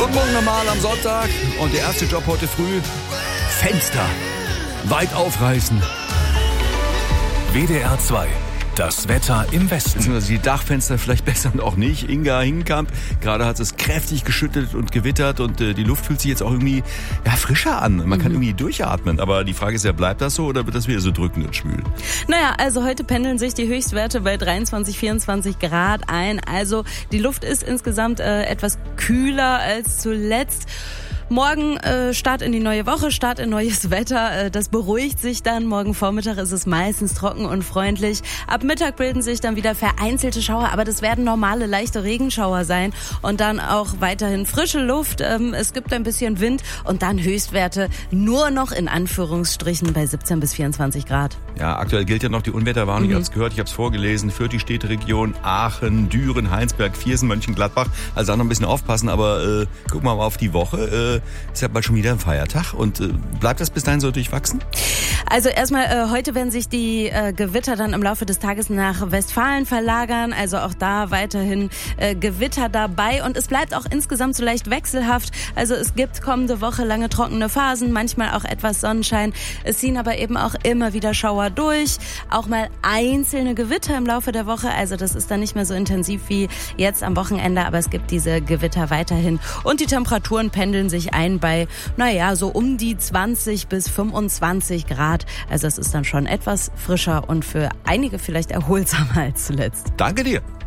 Guten Morgen nochmal am Sonntag. Und der erste Job heute früh: Fenster weit aufreißen. WDR 2. Das Wetter im Westen. Beziehungsweise die Dachfenster vielleicht besser und auch nicht. Inga Hingenkamp, gerade hat es kräftig geschüttelt und gewittert und die Luft fühlt sich jetzt auch irgendwie frischer an. Man kann irgendwie durchatmen. Aber die Frage ist ja, bleibt das so oder wird das wieder so drückend und schwül? Naja, also heute pendeln sich die Höchstwerte bei 23, 24 Grad ein. Also die Luft ist insgesamt etwas kühler als zuletzt. Morgen Start in die neue Woche, Start in neues Wetter. Das beruhigt sich dann. Morgen Vormittag ist es meistens trocken und freundlich. Ab Mittag bilden sich dann wieder vereinzelte Schauer, aber das werden normale, leichte Regenschauer sein. Und dann auch weiterhin frische Luft. Es gibt ein bisschen Wind und dann Höchstwerte nur noch in Anführungsstrichen bei 17 bis 24 Grad. Ja, aktuell gilt ja noch die Unwetterwarnung. Ich habe es gehört, ich habe es vorgelesen. Für die Städteregion Aachen, Düren, Heinsberg, Viersen, Mönchengladbach. Also da noch ein bisschen aufpassen, aber gucken wir mal auf die Woche. Ist ja bald schon wieder ein Feiertag. Und bleibt das bis dahin so durchwachsen? Also erstmal, heute werden sich die Gewitter dann im Laufe des Tages nach Westfalen verlagern. Also auch da weiterhin Gewitter dabei. Und es bleibt auch insgesamt so leicht wechselhaft. Also es gibt kommende Woche lange trockene Phasen, manchmal auch etwas Sonnenschein. Es ziehen aber eben auch immer wieder Schauer durch. Auch mal einzelne Gewitter im Laufe der Woche. Also das ist dann nicht mehr so intensiv wie jetzt am Wochenende. Aber es gibt diese Gewitter weiterhin. Und die Temperaturen pendeln sich ein bei, so um die 20 bis 25 Grad. Also es ist dann schon etwas frischer und für einige vielleicht erholsamer als zuletzt. Danke dir.